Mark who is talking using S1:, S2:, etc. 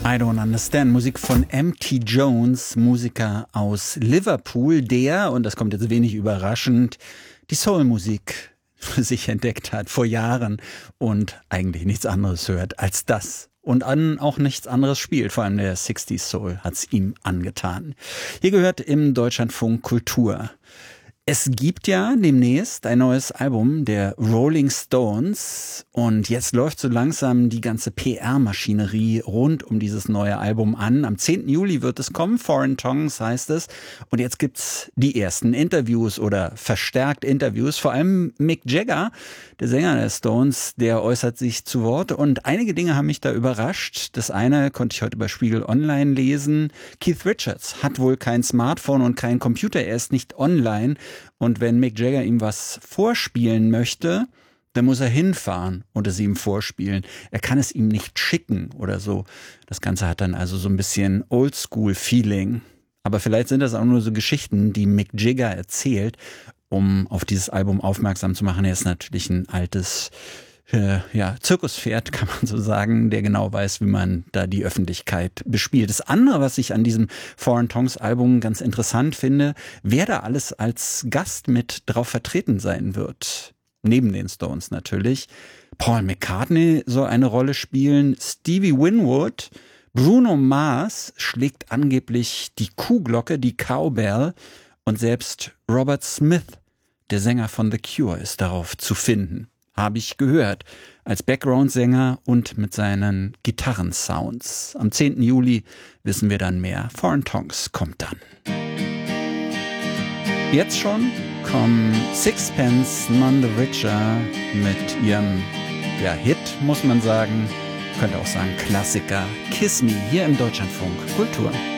S1: I Don't Understand, Musik von M.T. Jones, Musiker aus Liverpool, der, und das kommt jetzt wenig überraschend, die Soul-Musik für sich entdeckt hat vor Jahren und eigentlich nichts anderes hört als das. Und auch nichts anderes spielt, vor allem der 60s Soul hat's ihm angetan. Hier gehört im Deutschlandfunk Kultur. Es gibt ja demnächst ein neues Album der Rolling Stones und jetzt läuft so langsam die ganze PR-Maschinerie rund um dieses neue Album an. Am 10. Juli wird es kommen, Foreign Tongues heißt es. Und jetzt gibt's die ersten Interviews oder verstärkt Interviews. Vor allem Mick Jagger, der Sänger der Stones, der äußert sich zu Wort. Und einige Dinge haben mich da überrascht. Das eine konnte ich heute bei Spiegel Online lesen. Keith Richards hat wohl kein Smartphone und keinen Computer. Er ist nicht online. Und wenn Mick Jagger ihm was vorspielen möchte, dann muss er hinfahren und es ihm vorspielen. Er kann es ihm nicht schicken oder so. Das Ganze hat dann also so ein bisschen Oldschool-Feeling. Aber vielleicht sind das auch nur so Geschichten, die Mick Jagger erzählt, um auf dieses Album aufmerksam zu machen. Er ist natürlich ein altes Zirkuspferd, kann man so sagen, der genau weiß, wie man da die Öffentlichkeit bespielt. Das andere, was ich an diesem Foreign Tongues Album ganz interessant finde, wer da alles als Gast mit drauf vertreten sein wird. Neben den Stones natürlich. Paul McCartney soll eine Rolle spielen, Stevie Winwood, Bruno Mars schlägt angeblich die Kuhglocke, die Cowbell, und selbst Robert Smith, der Sänger von The Cure, ist darauf zu finden. Habe ich gehört, als Background-Sänger und mit seinen Gitarrensounds. Am 10. Juli wissen wir dann mehr. Foreign Tongues kommt dann. Jetzt schon kommen Sixpence None the Richer mit ihrem Hit, muss man sagen, könnte auch sagen Klassiker, Kiss Me, hier im Deutschlandfunk Kultur.